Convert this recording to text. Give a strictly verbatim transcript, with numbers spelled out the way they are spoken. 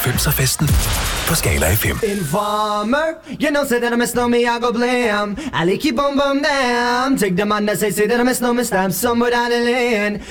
halvfemser-festen på Skala F M. Informer, you know, say that I'm a snowman, I go blam. I like keep on bum damn. Take the man that say, say that I'm a snowman, stamp somewhere down the lane.